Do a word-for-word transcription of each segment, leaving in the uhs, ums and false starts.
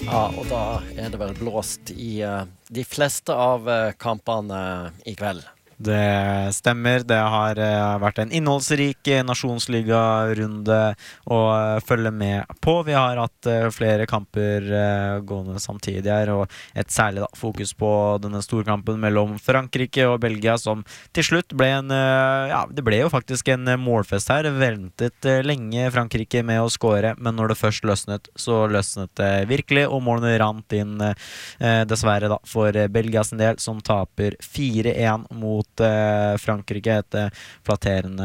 Ja, og da er det vel blåst i uh, de fleste av uh, kampene uh, i kveld. Det stemmer, det har uh, vært en innholdsrik uh, nasjonsliga-runde å uh, følge med på. Vi har hatt uh, flere kamper uh, gående samtidig her, og et særlig da, fokus på denne storkampen mellom Frankrike og Belgia, som til slutt ble en, uh, ja, det ble jo faktisk en uh, målfest her. Ventet uh, lenge Frankrike med å score, men når det først løsnet, så løsnet det virkelig, og målene rant inn uh, dessverre da, for uh, Belgias del, som taper fire en mot Frankrike, et flatterende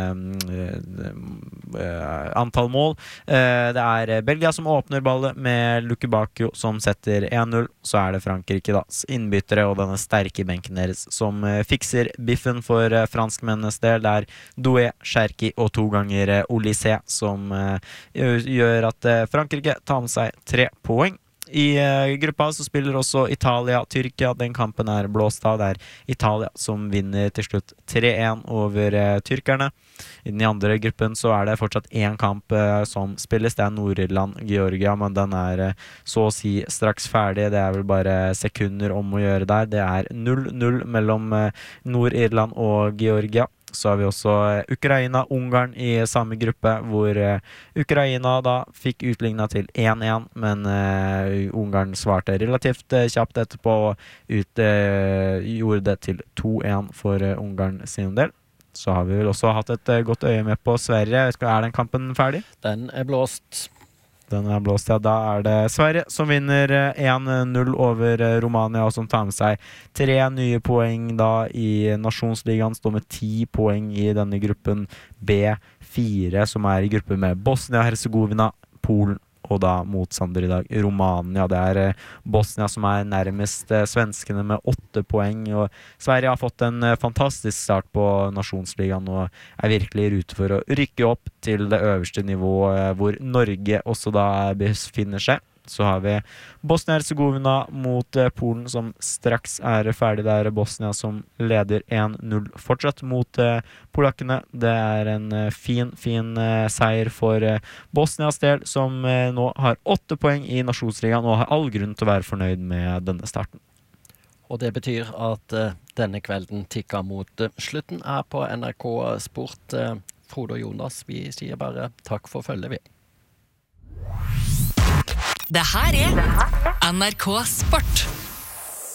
uh, antall mål. Uh, det er Belgia som åpner ballet med Luke Bakio som setter en null. Så er det Frankrike da, innbyttere og denne sterke benken deres som uh, fikser biffen for uh, franskmennenes del. Det er Doué, Cherki og to ganger uh, Olysée som uh, gjør at uh, Frankrike tar med seg tre poeng. I uh, gruppa så spiller også Italia-Tyrkia. Den kampen er blåst av. Det er Italia som vinner til slutt tre en over uh, tyrkerne. I den andre gruppen så er det fortsatt en kamp uh, som spilles. Det er Nord-Irland-Georgia, men den er uh, så å si straks ferdig. Det er vel bare sekunder om å gjøre der. Det er null null mellom uh, Nord-Irland og Georgia. Så har vi også Ukraina-Ungarn i samme gruppe, hvor uh, Ukraina da fikk utlignet til en en, men uh, Ungarn svarte relativt uh, kjapt etterpå og ut, uh, gjorde det til to en for uh, Ungarn sin del. Så har vi vel også hatt et uh, godt øye med på Sverige. Er den kampen ferdig? Den er blåst. Den er blåst, ja. Da er det Sverige som vinner en null over Romania, og som tar med seg tre nye poeng da i Nasjonsligaen. Står med ti poeng i denne gruppen B fire, som er i gruppe med Bosnia-Herzegovina, Polen og da motstander i dag Romania. Det er eh, Bosnia som er nærmest eh, svenskene med åtte poeng, og Sverige har fått en eh, fantastisk start på Nasjonsligaen og er virkelig i rute for å rykke opp til det øverste nivået, eh, hvor Norge også da befinner seg. Så har vi Bosnia-Herzegovina mot eh, Polen, som straks er ferdig. Det er Bosnia som leder en null fortsatt mot eh, polakkene. Det er en eh, fin, fin eh, seier for eh, Bosnias del, som eh, nå har åtte poeng i Nasjonsligaen og har all grunn til å være fornøyd med denne starten. Og det betyr at uh, denne kvelden tikker mot uh, slutten her på N R K Sport. Uh, Frode og Jonas, vi sier bare takk for følget, vi. Det her er N R K Sport.